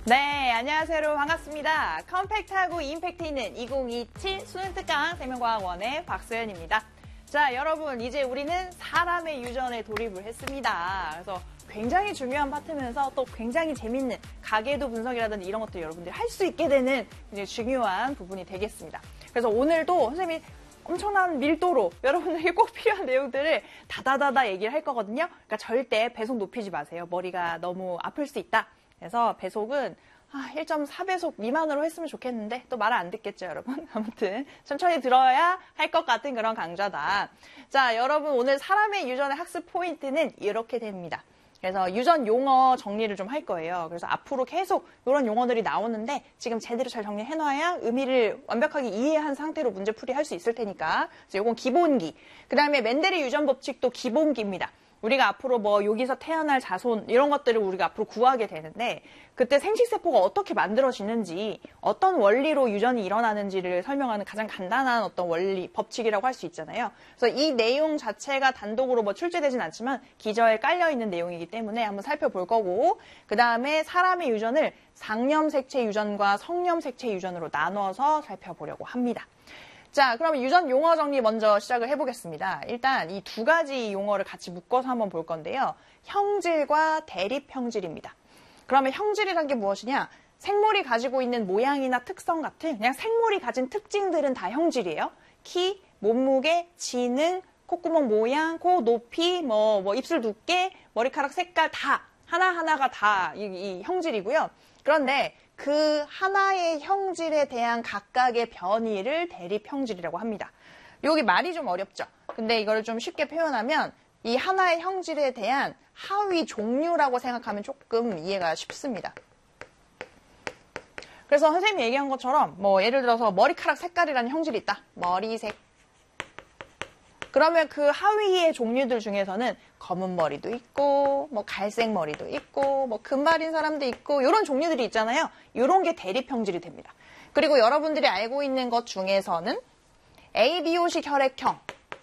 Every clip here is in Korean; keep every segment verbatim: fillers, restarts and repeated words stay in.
네, 안녕하세요 여러분 반갑습니다. 컴팩트하고 임팩트 있는 이천이십칠 수능 특강 생명과학원의 박소연입니다. 자, 여러분 이제 우리는 사람의 유전에 돌입을 했습니다. 그래서 굉장히 중요한 파트면서 또 굉장히 재밌는 가계도 분석이라든지 이런 것들 여러분들이 할 수 있게 되는 이제 중요한 부분이 되겠습니다. 그래서 오늘도 선생님이 엄청난 밀도로 여러분들에게 꼭 필요한 내용들을 다다다다 얘기를 할 거거든요. 그러니까 절대 배속 높이지 마세요. 머리가 너무 아플 수 있다. 그래서 배속은 아, 일 점 사 배속 미만으로 했으면 좋겠는데 또 말을 안 듣겠죠, 여러분. 아무튼 천천히 들어야 할 것 같은 그런 강좌다. 자, 여러분 오늘 사람의 유전의 학습 포인트는 이렇게 됩니다. 그래서 유전 용어 정리를 좀 할 거예요. 그래서 앞으로 계속 이런 용어들이 나오는데 지금 제대로 잘 정리해놔야 의미를 완벽하게 이해한 상태로 문제풀이 할 수 있을 테니까. 그래서 이건 기본기. 그 다음에 멘델의 유전 법칙도 기본기입니다. 우리가 앞으로 뭐 여기서 태어날 자손 이런 것들을 우리가 앞으로 구하게 되는데 그때 생식세포가 어떻게 만들어지는지 어떤 원리로 유전이 일어나는지를 설명하는 가장 간단한 어떤 원리, 법칙이라고 할 수 있잖아요. 그래서 이 내용 자체가 단독으로 뭐 출제되진 않지만 기저에 깔려있는 내용이기 때문에 한번 살펴볼 거고 그 다음에 사람의 유전을 상념색체 유전과 성념색체 유전으로 나눠서 살펴보려고 합니다. 자, 그럼 유전 용어 정리 먼저 시작을 해보겠습니다. 일단 이 두 가지 용어를 같이 묶어서 한번 볼 건데요. 형질과 대립형질입니다. 그러면 형질이란 게 무엇이냐? 생물이 가지고 있는 모양이나 특성 같은 그냥 생물이 가진 특징들은 다 형질이에요. 키, 몸무게, 지능, 콧구멍 모양, 코 높이, 뭐, 뭐 입술 두께, 머리카락 색깔 다 하나하나가 다 이, 이 형질이고요. 그런데 그 하나의 형질에 대한 각각의 변이를 대립형질이라고 합니다. 여기 말이 좀 어렵죠? 근데 이거를 좀 쉽게 표현하면 이 하나의 형질에 대한 하위 종류라고 생각하면 조금 이해가 쉽습니다. 그래서 선생님이 얘기한 것처럼 뭐 예를 들어서 머리카락 색깔이라는 형질이 있다. 머리색. 그러면 그 하위의 종류들 중에서는 검은 머리도 있고 뭐 갈색 머리도 있고 뭐 금발인 사람도 있고 이런 종류들이 있잖아요. 이런 게 대립형질이 됩니다. 그리고 여러분들이 알고 있는 것 중에서는 에이비오식 혈액형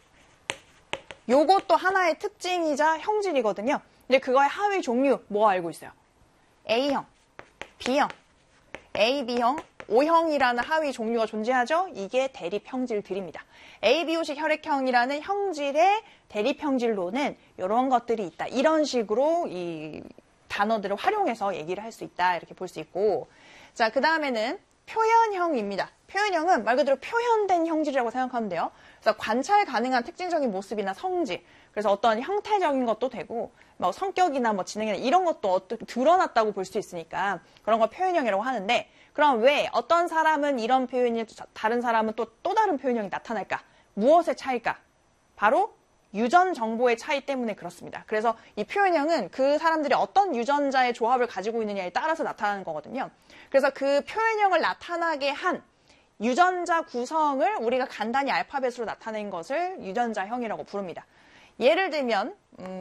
요것도 하나의 특징이자 형질이거든요. 근데 그거의 하위 종류 뭐 알고 있어요? A형, B형, 에이비형, O형이라는 하위 종류가 존재하죠. 이게 대립형질들입니다. 에이비오식 혈액형이라는 형질의 대립형질로는 이런 것들이 있다. 이런 식으로 이 단어들을 활용해서 얘기를 할 수 있다. 이렇게 볼 수 있고 자, 그 다음에는 표현형입니다. 표현형은 말 그대로 표현된 형질이라고 생각하면 돼요. 그래서 관찰 가능한 특징적인 모습이나 성질 그래서 어떤 형태적인 것도 되고 뭐 성격이나 뭐 지능이나 이런 것도 어떻게 드러났다고 볼 수 있으니까 그런 걸 표현형이라고 하는데 그럼 왜 어떤 사람은 이런 표현이 다른 사람은 또, 또 다른 표현형이 나타날까? 무엇의 차이일까? 바로 유전 정보의 차이 때문에 그렇습니다. 그래서 이 표현형은 그 사람들이 어떤 유전자의 조합을 가지고 있느냐에 따라서 나타나는 거거든요. 그래서 그 표현형을 나타나게 한 유전자 구성을 우리가 간단히 알파벳으로 나타낸 것을 유전자형이라고 부릅니다. 예를 들면 음,